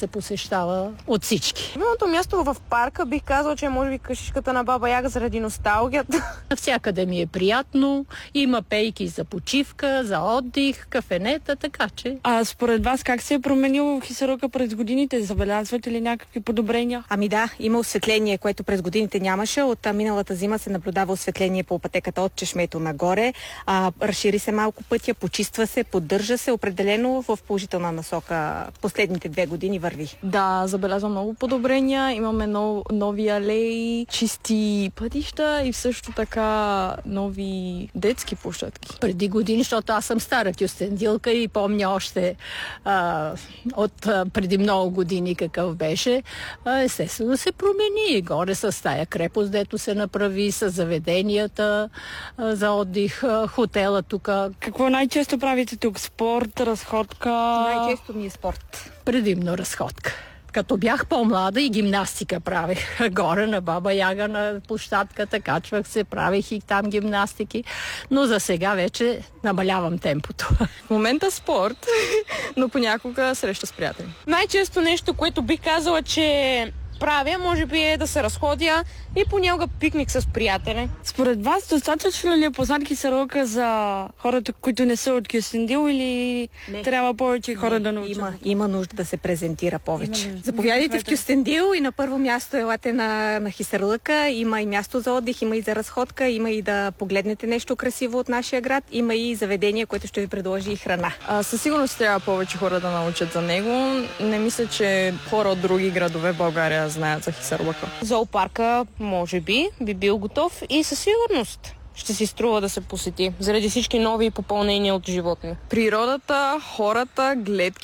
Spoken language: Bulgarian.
се посещава от всички. Любимото място в парка бих казала, че може би къщичката на Баба Яга заради носталгията. Навсякъде ми е приятно, има пейки за почивка, за отдих, кафенета, така че... А според вас как се е променил Хисарука през годините? Забелязвате ли някакви подобрения? Ами да, има осветление, което през годините нямаше. От миналата зима се наблюдава осветление по пътеката от чешмето нагоре. Разшири се малко пътя, почиства се, поддържа се. Определено в положителна насока последните 2 години върви. Да, забелязвам много подобрения. Имаме нови алеи, чисти пътища и също така нови детски площадки. Преди години, защото аз съм стара кюстендилка и помня още от преди много години какъв беше. Естествено се промени. Горе с тая крепост, дето се направи, с заведенията за отдих, хотела тук. Какво най-често правите тук? Спорт, разходка? Най-често ми е спорт. Предимно разходка. Като бях по-млада и гимнастика правех. Горе на Баба Яга на площадката, качвах се, правех и там гимнастики. Но за сега вече намалявам темпото. В момента спорт, но понякога среща с приятели. Най-често нещо, което бих казала, че правя, може би е да се разходя и понякога пикник с приятели. Според вас достатъчно ли е познат Хисарука за хората, които не са от Кюстендил, или трябва повече хора да научат? Има нужда да се презентира повече. Заповядайте в Кюстендил и на първо място елате на Хисарука. Има и място за отдих, има и за разходка, има и да погледнете нещо красиво от нашия град, има и заведение, което ще ви предложи и храна. Със сигурност трябва повече хора да научат за него. Не мисля, че хора от други градове в България знаят за Хисарука. Зоопарка, може би бил готов и със сигурност ще си струва да се посети, заради всички нови попълнения от животни. Природата, хората, гледки